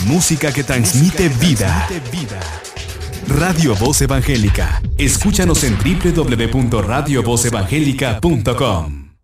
Música que transmite vida. Radio Voz Evangélica. Escúchanos en www.radiovozevangelica.com.